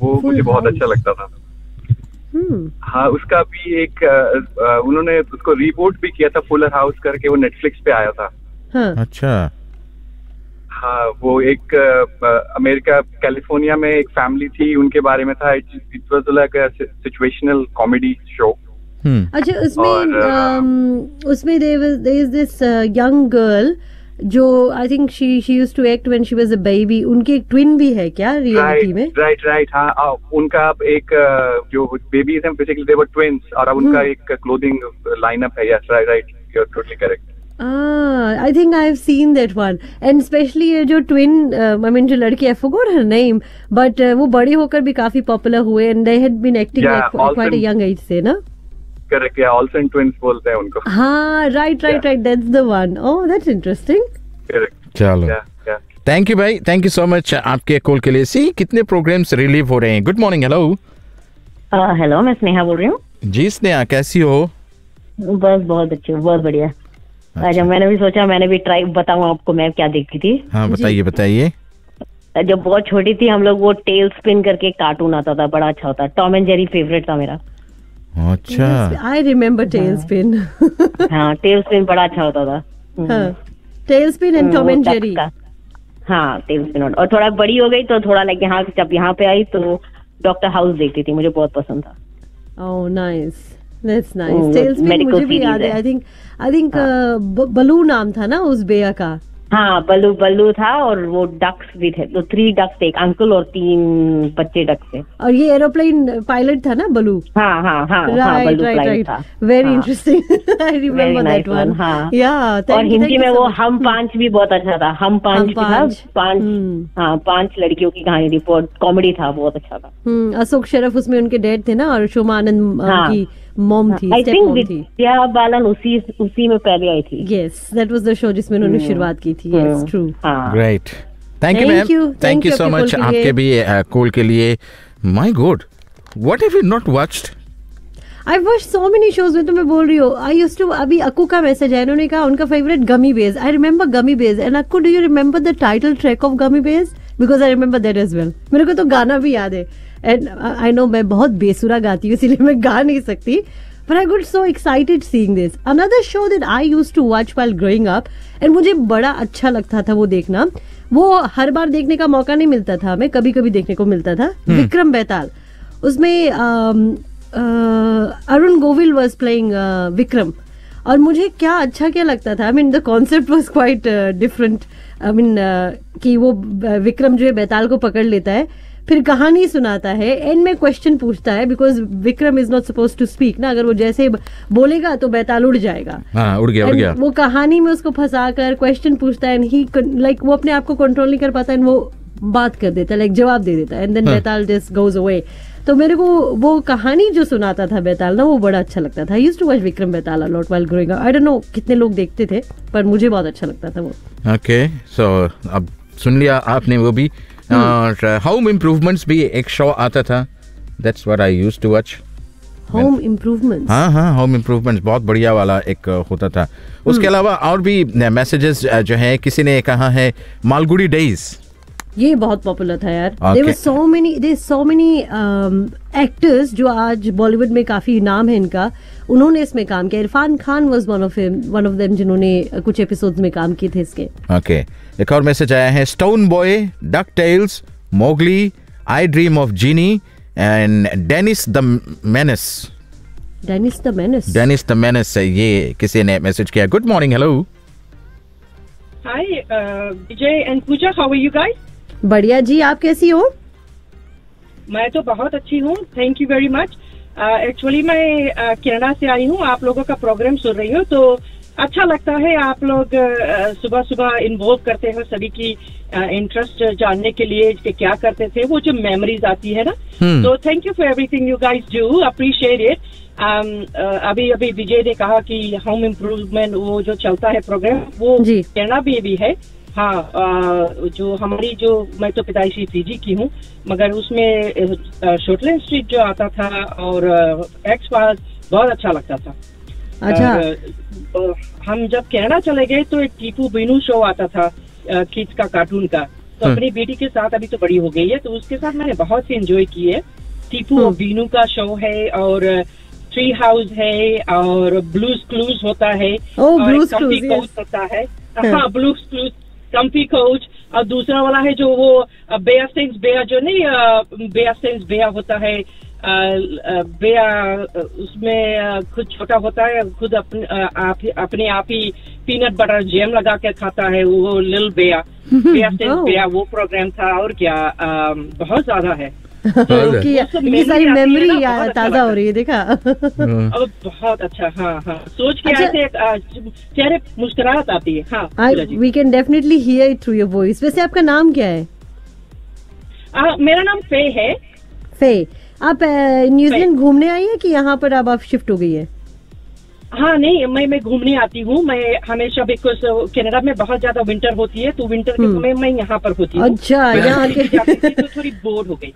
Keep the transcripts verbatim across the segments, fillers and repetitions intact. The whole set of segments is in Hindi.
वो मुझे बहुत अच्छा लगता था। हम्म हाँ, उसका भी एक आ, आ, उन्होंने उसको रीबूट भी किया था, फुलर हाउस करके, वो नेटफ्लिक्स पे आया था। हाँ अच्छा। हाँ, वो एक आ, अमेरिका कैलिफोर्निया में एक फैमिली थी, उनके बारे में था। It was like a situational comedy show. हम्म अच्छा, उसमें और, um, उसमें there is this young girl जो I think she she used to act when she was a baby. उनकी एक ट्विन भी है क्या रियलिटी में? राइट राइट हाँ, आ, उनका अब एक आ, जो बेबीज हैं बेसिकली दे वर ट्विन्स, और अब उनका एक क्लोथिंग लाइनअप है। Yes right right, you are totally correct. I think I have seen that one, and specially ये जो ट्विन आई मीन जो लड़की, I forgot her name, but वो बड़ी होकर भी काफी पॉपुलर हुए and they had been acting quite a young age से ना। करेक्ट, या ऑल्सन ट्विन्स बोलते हैं उनको। हाँ right right right, that's the one. Oh that's interesting. Correct, चलो थैंक यू भाई, थैंक यू सो मच आपके कॉल के लिए। सी कितने प्रोग्राम्स रिलीव हो रहे हैं। Good morning. हेलो हेलो, मैं स्नेहा बोल रही हूँ। जी स्नेहा, कैसी हो? बस बहुत अच्छी हूँ, बहुत बढ़िया। अच्छा, मैंने भी सोचा मैंने भी ट्राई बताऊँ आपको मैं क्या देखती थी। हाँ बताइए बताइए। जब बहुत छोटी थी हम लोग, वो टेल स्पिन करके कार्टून आता था, बड़ा अच्छा होता। टॉम एंड जेरी फेवरेट था मेरा। अच्छा, आई रिमेम्बर टेल स्पिन। हाँ, टेल स्पिन बड़ा अच्छा होता था। Tell spin and Tom and Jerry. हाँ, टेल स्पिन। और थोड़ा बड़ी हो गई तो थोड़ा लाइक यहाँ जब यहाँ पे आई तो डॉक्टर हाउस देखती थी, मुझे बहुत पसंद था। Oh nice, that's nice. Tell spin मुझे भी याद है। आई थिंक आई थिंक बलू नाम था ना उस बेया का। हाँ, बल्लू बल्लू था, और वो डक्स भी थे, तो थ्री डक्स थे, एक अंकल और तीन बच्चे डक्स थे। और ये एरोप्लेन पायलट था ना बलू? हाँ हाँ हाँ, right right right, very interesting. I remember that one. हाँ, या और हिंदी में वो हम पांच भी बहुत अच्छा था। हम पांच भी था, पांच हाँ पांच लड़कियों की कहानी थी, कॉमेडी था, बहुत अच्छा था। अशोक शरफ उसमें उनके डैड थे ना, और शोमा आनंद की मॉम थी, आई थिंक विद्या बालन उसी उसी में पहले आई थी। Yes, that was the show जिसमें उन्होंने शुरुआत की थी। Yes, true. Great, thank you ma'am, thank you so much आपके भी कॉल के लिए। My God, what have you not watched? I watched so many shows में, तो मैं बोल रही हूँ। आई यूज्ड टू, अभी अक्कू का मैसेज है, उन्होंने कहा उनका favourite gummy beige. I remember gummy beige, and Akku, do you remember the title track of gummy beige? Because I remember that as well. मेरे को तो गाना भी याद है, एंड आई नो मैं बहुत बेसुरा गाती हूँ इसीलिए मैं गा नहीं सकती, but I got so excited seeing this. Another show that I used to watch while growing up, and मुझे बड़ा अच्छा लगता था वो देखना, वो हर बार देखने का मौका नहीं मिलता था, हमें कभी कभी देखने को मिलता था। विक्रम बेताल, उसमें अरुण गोविल वाज प्लेइंग विक्रम, और मुझे क्या अच्छा क्या लगता था। I mean the concept was quite different. I mean कि वो विक्रम जो है बेताल को पकड़ लेता है, फिर कहानी सुनाता है, एंड में क्वेश्चन पूछता है, because Vikram is not suppose to speak ना, अगर वो जैसे बोलेगा तो बेताल उड़ जाएगा। हाँ, उड़ गया, उड़ गया। वो कहानी में उसको फंसा कर क्वेश्चन पूछता है, एंड ही लाइक वो अपने आप को कंट्रोल नहीं कर पाता, एंड वो बात कर देता है, लाइक जवाब दे देता है, and then Beetal just goes away. तो मेरे को वो कहानी जो सुनाता था बेताल ना, वो बड़ा अच्छा लगता था। I used to watch Vikram Beetal a lot while growing up. I don't know कितने लोग देखते थे, पर मुझे बहुत अच्छा लगता था वो। ओके, सो अब सुन लिया आपने वो भी। और होम इम्प्रूवमेंट्स भी एक शो आता था, that's what I used to watch. Home improvements? हाँ हाँ, होम इम्प्रूवमेंट्स बहुत बढ़िया वाला एक होता था। उसके अलावा और भी मैसेजेस जो है, किसी ने कहा है मालगुडी डेज, ये बहुत पॉपुलर था यार। There were so many there so many actors जो आज बॉलीवुड में काफी नाम है इनका, उन्होंने इसमें काम किया। Irfan Khan was one of one of them जिन्होंने कुछ एपिसोड्स में काम किए थे इसके। ओके, एक और मैसेज आया है, stone boy, duck tales, Mowgli, I dream of genie and Dennis the menace. Dennis the menace Dennis the menace ये किसी ने मैसेज किया। Good morning, hello. Hi Vijay and Puja, how are you guys? बढ़िया जी, आप कैसी हो? मैं तो बहुत अच्छी हूँ, thank you very much. Actually मैं uh, कनाडा से आई हूँ, आप लोगों का प्रोग्राम सुन रही हूँ, तो अच्छा लगता है। आप लोग uh, सुबह सुबह इन्वॉल्व करते हैं सभी की इंटरेस्ट uh, जानने के लिए कि क्या करते थे, वो जो मेमोरीज आती है ना। तो thank you for everything you guys do, appreciate it. अभी अभी विजय ने कहा कि होम इम्प्रूवमेंट वो जो चलता है प्रोग्राम, वो कनाडा में भी है। हाँ, आ, जो हमारी जो मैं तो पैदाइशी पीजी की हूँ, मगर उसमें शॉर्टलैंड स्ट्रीट जो आता था और एक्स फाइल्स बहुत अच्छा लगता था। अच्छा। आ, हम जब कनाडा चले गए तो एक टीपू बीनू शो आता था किड्स का, कार्टून का, तो अपनी बेटी के साथ, अभी तो बड़ी हो गई है, तो उसके साथ मैंने बहुत से एंजॉय किए। टीपू और बीनू का शो है, और ट्री हाउस है, और ब्लूज क्लूज होता है, oh, और कम्फी कोच होता है। हाँ, ब्लूज क्लूज, कम्फी कोच। और दूसरा वाला है जो वो बेया स्टेन्स बेया, जो नहीं बेया स्टेन्स बेया होता है, बेया उसमें खुद छोटा होता है, खुद अपने आप, अपने आप ही पीनट बटर जैम लगा के खाता है, वो लिल बेया, बेया स्टेन्स बेया, वो प्रोग्राम था। और क्या बहुत ज्यादा है। इतनी सारी मेमोरी ताजा हो रही है, देखा। अब बहुत अच्छा। हाँ हाँ, सोच के ऐसे चेहरे मुस्कुराहट आती है। हाँ, we can definitely here it through your voice. वैसे आपका नाम क्या है? आ, मेरा नाम फे है। फे, आप न्यूजीलैंड घूमने आई है कि यहाँ पर अब आप शिफ्ट हो गई है? हाँ नहीं, मैं मैं घूमने आती हूँ। मैं हमेशा, बिकॉज कनाडा में बहुत ज्यादा विंटर होती है, तो विंटर के समय मैं यहाँ पर होती हूँ। अच्छा, यहाँ के तो थोड़ी बोर हो गई।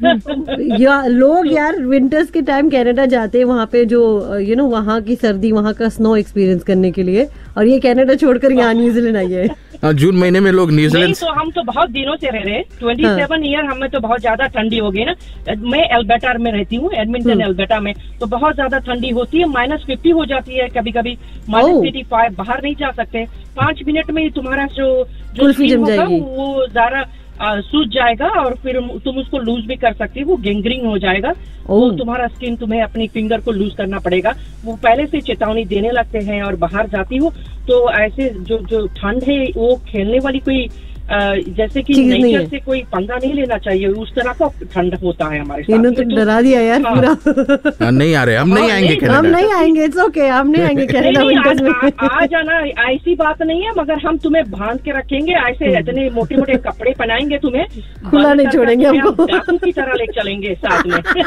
या लोग यार विंटर्स के टाइम कनाडा जाते हैं, वहाँ पे जो यू नो वहाँ की सर्दी, वहाँ का स्नो एक्सपीरियंस करने के लिए, और ये कनाडा छोड़कर यहाँ न्यूजीलैंड आई है। जून महीने में लोग न्यूजीलैंड। तो हम तो बहुत दिनों से रह रहे, ट्वेंटी सेवन ईयर हमें तो बहुत ज्यादा ठंडी हो गई ना। मैं एल्बर्टा में रहती हूँ, एडमिंटन एल्बर्टा में, तो बहुत ज्यादा ठंडी होती है, माइनस फिफ्टी हो जाती है कभी कभी, माइनस एटी फाइव। बाहर नहीं जा सकते, पांच मिनट में ही तुम्हारा जो जो स्किन होगा वो ज्यादा सूज जाएगा, और फिर तुम उसको लूज भी कर सकती है, वो गेंग्रीन हो जाएगा। वो तुम्हारा स्किन, तुम्हें अपनी फिंगर को लूज करना पड़ेगा। वो पहले से चेतावनी देने लगते हैं। और बाहर जाती हूँ तो ऐसे जो जो ठंड है, वो खेलने वाली कोई जैसे कि नेचर से कोई पंगा नहीं लेना चाहिए, उस तरह का ठंड होता है हमारे साथ। इन्होंने तो डरा दिया यार पूरा। नहीं आ रहे, हम नहीं आएंगे कनाडा, हम नहीं आएंगे, इट्स ओके, हम नहीं आएंगे कनाडा विंटर्स में। आ जाना, ऐसी बात नहीं है, मगर हम तुम्हें बांध के रखेंगे, ऐसे इतने मोटे मोटे कपड़े पहनाएंगे, तुम्हें खुला नहीं छोड़ेंगे, हमको डाकू की तरह ले चलेंगे साथ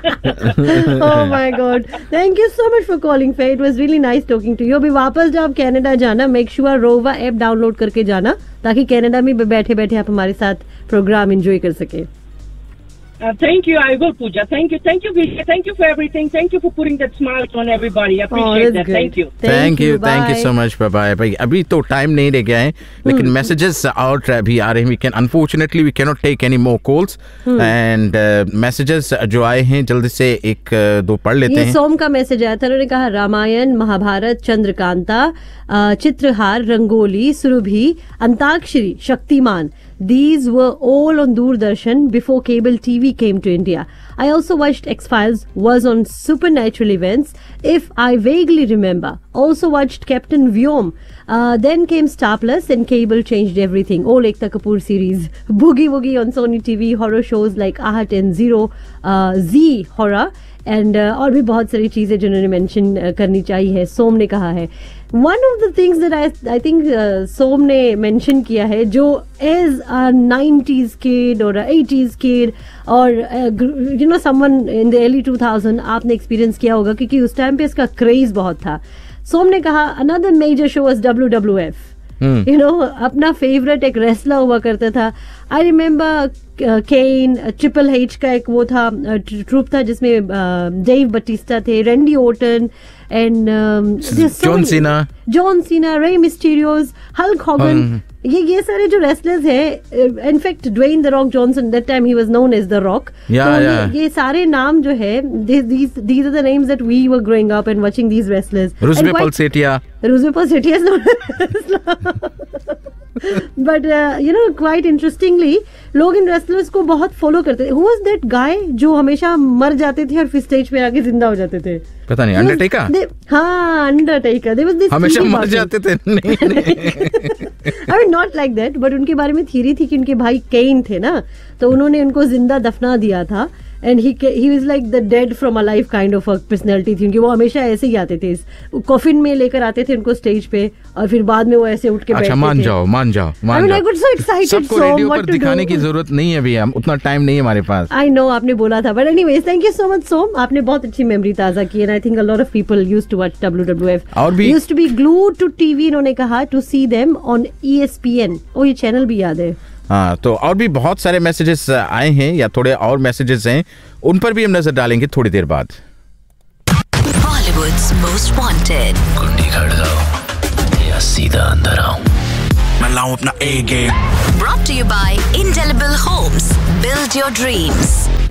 में। Oh my God, thank you so much for calling फे, it was really nice talking to you. अभी वापस जब कनाडा जाना, मेक श्योर रोवा ऐप डाउनलोड करके जाना, ताकि कनाडा में बैठे बैठे आप हमारे साथ प्रोग्राम एंजॉय कर सके। Thank you, I will Puja. Thank you, thank you Vijay, thank you for everything, thank you for putting that smile on everybody, appreciate that, thank you, thank you, thank you so much. Bye bye. भाई अभी तो टाइम नहीं रह गया है, लेकिन मैसेजेस और भी आ रहे हैं। We can unfortunately we can not take any more calls, and messages जो आए हैं जल्दी से एक दो पढ़ लेते हैं। सोम का मैसेज आया था, उन्होंने कहा Ramayan, Mahabharat, Chandrakanta, Chitrahaar, rangoli, Surabhi, antakshari, Shaktimaan, these were all on Doordarshan before cable T V came to India. I also watched X-Files, was on supernatural events, if I vaguely remember. Also watched Captain Vyom. Uh, then came Star Plus, and cable changed everything. All Ekta Kapoor series. Boogie Woogie on Sony T V, horror shows like Ahat and Zero, uh, Z Horror, and uh, और भी बहुत सारी चीज़ें जिन्होंने मेंशन uh, करनी चाहिए। सोम ने कहा है, one of the things that I I think सोम ने मेंशन किया है, जो एज अ नाइंटीज़ किड और एटीज़ किड और you know someone in the early two thousand आपने एक्सपीरियंस किया होगा, क्योंकि उस टाइम पे इसका क्रेज बहुत था। सोम ने कहा another major show was W W F, you know अपना फेवरेट एक रेसलर हुआ करता था। I remember cane, triple H का एक वो था ट्रूप था जिसमें डेव बटिस्टा थे, Randy Orton and John Cena, John Cena, रे मिस्टीरियोस, हल्क हॉगन, ये ये सारे जो रेसलर्स हैं, in fact Dwayne the rock Johnson, that time he was known as the rock. तो ये, ये सारे नाम जो है, these these are the names that we were growing up and watching these wrestlers. Rusbe Palsetia. Rusbe Palsetia is not but uh, you know quite interestingly लोग इन रेसलर्स को बहुत फॉलो करते थे। Who was that guy जो हमेशा मर जाते थे और फिर स्टेज पे आके जिंदा हो जाते थे? पता नहीं, अंडरटेकर? हाँ, अंडरटेकर। There was this हमेशा मर जाते थे। नहीं, नहीं। I mean not like that, but उनके बारे में थ्योरी थी कि उनके भाई केन थे ना, तो उन्होंने उनको जिंदा दफना दिया था, and he he was like the dead from a life kind of a personality थी उनकी। वो हमेशा ऐसे ही आते थे, कॉफिन में लेकर आते थे उनको स्टेज पे, और फिर बाद में वो ऐसे उठ के बैठते थे। अच्छा, मान जाओ, मान जाओ, मान जाओ। I mean, I got so excited, सबको रेडियो पर दिखाने की जरूरत नहीं है अभी, हम उतना टाइम नहीं है हमारे पास। आई नो आपने बोला था, but anyways thank you so much सोम, आपने बहुत अच्छी मेमोरी ताजा की, and I think a lot of people used to watch W W F, और भी used to be glued to TV, इन्होंने कहा, to see them on E S P N. ओ, ये चैनल भी याद है। हाँ, तो और भी बहुत सारे मैसेजेस आए हैं, या थोड़े और मैसेजेस हैं, उन पर भी हम नजर डालेंगे थोड़ी देर बाद। बॉलीवुड्स मोस्ट वांटेड, कुंडी खड़काओ या सीधा अंदर आओ। मैं लाऊं अपना A game. Brought to you by Indelible Homes. Build your dreams.